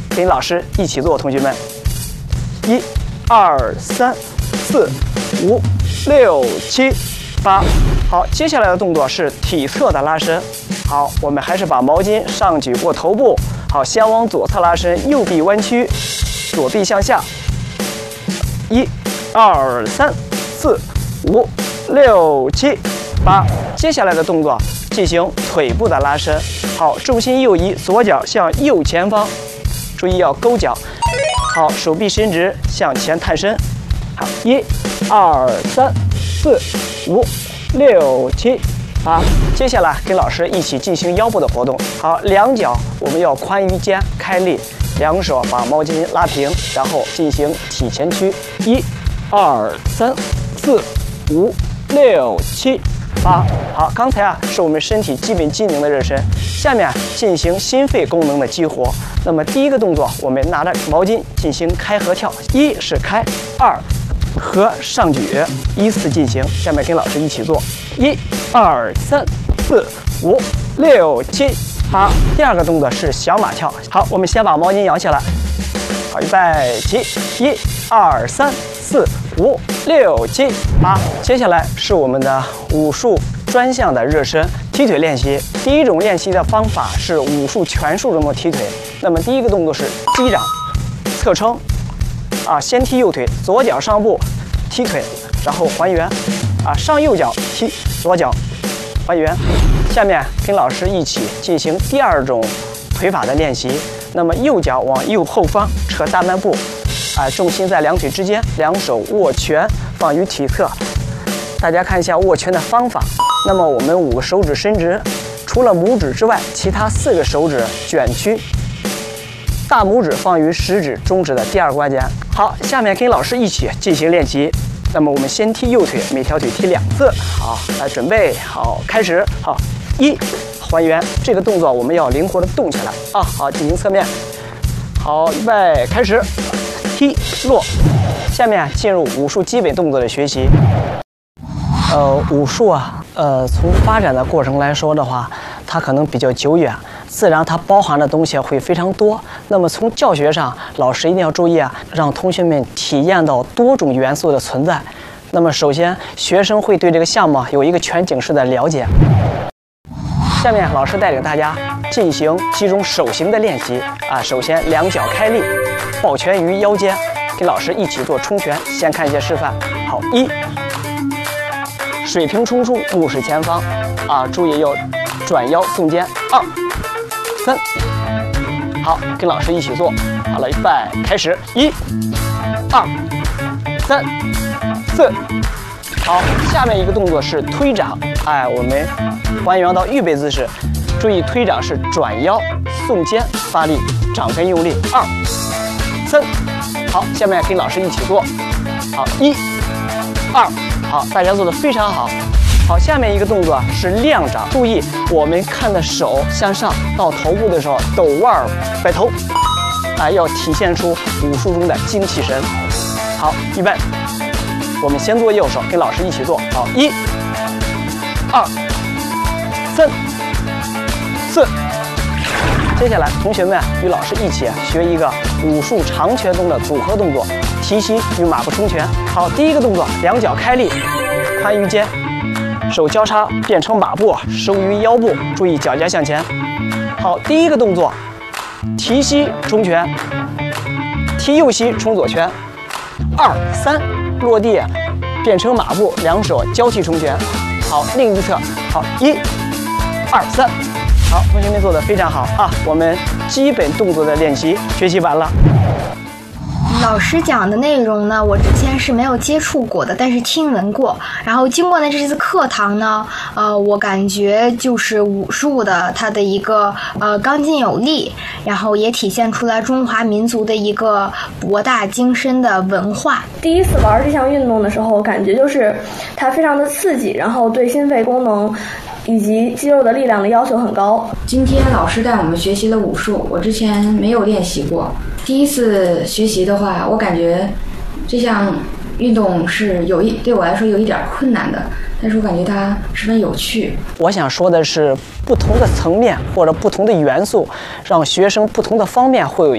跟老师一起做，同学们。1、2、3、4、5、6、7、8。好，接下来的动作是体侧的拉伸。好，我们还是把毛巾上举过头部。好，先往左侧拉伸，右臂弯曲，左臂向下。1、2、3、4、5、6、7、8。接下来的动作进行腿部的拉伸。好，重心右移，左脚向右前方，注意要勾脚。好，手臂伸直，向前探伸。好，1、2、3、4、5、6、7、8。接下来跟老师一起进行腰部的活动。好，两脚我们要宽于肩，开立，两手把毛巾拉平，然后进行体前屈。1、2、3、4、5、6、7、8。好，刚才是我们身体基本机能的热身，下面进行心肺功能的激活。那么第一个动作，我们拿着毛巾进行开合跳，1是开，2和上举，依次进行。下面跟老师一起做，1、2、3、4、5、6、7、8。第二个动作是小马跳。好，我们先把毛巾摇起来。好，预备起，1、2、3、4、5、6、7、8。接下来是我们的武术专项的热身踢腿练习。第一种练习的方法是武术拳术中的踢腿。那么第一个动作是击掌、侧撑。先踢右腿，左脚上步踢腿，然后还原。上右脚踢，左脚还原。下面跟老师一起进行第二种腿法的练习。那么右脚往右后方扯大慢步，重心在两腿之间，两手握拳放于体侧。大家看一下握拳的方法。那么我们5个手指伸直，除了拇指之外，其他4个手指卷曲。大拇指放于食指、中指的第2关节。好，下面跟老师一起进行练习。那么我们先踢右腿，每条腿踢2次。好，来准备好，开始。好，1还原。这个动作我们要灵活的动起来啊。好，进行侧面。好，预备开始，踢落。下面进入武术基本动作的学习。武术从发展的过程来说的话，它可能比较久远。自然它包含的东西会非常多。那么从教学上，老师一定要注意让同学们体验到多种元素的存在。那么首先，学生会对这个项目有一个全景式的了解。下面老师带领大家进行几种手型的练习首先两脚开立，抱拳于腰间，跟老师一起做冲拳。先看一些示范。好，1水平冲出，目视前方注意要转腰纵肩。2、3，好，跟老师一起做。好了，预备，开始。1、2、3、4。好，下面一个动作是推掌。我们还原到预备姿势，注意推掌是转腰纵肩发力，掌根用力。2、3。好，下面跟老师一起做。好，1、2。好，大家做的非常好。好，下面一个动作是亮掌，注意我们看的手向上，到头部的时候抖腕摆头，要体现出武术中的精气神。好，预备，我们先做右手，跟老师一起做。好，1、2、3、4。接下来，同学们与老师一起学一个武术长拳中的组合动作——提膝与马步冲拳。好，第一个动作，两脚开立，宽于肩。手交叉变成马步，收于腰部，注意脚尖向前。好，第一个动作，提膝冲拳，提右膝冲左拳。2、3，落地变成马步，两手交替冲拳。好，另一侧。好，1、2、3。好，同学们做的非常好我们基本动作的练习学习完了。 老师讲的内容呢，我之前是没有接触过的，但是听闻过。然后经过呢这次课堂呢，我感觉就是武术的它的一个刚劲有力，然后也体现出来中华民族的一个博大精深的文化。 第一次玩这项运动的时候，感觉就是它非常的刺激，然后对心肺功能以及肌肉的力量的要求很高。 今天老师带我们学习了武术，我之前没有练习过。第一次学习的话，我感觉这项运动是对我来说有一点困难的，但是我感觉它十分有趣。 我想说的是，不同的层面或者不同的元素，让学生不同的方面会有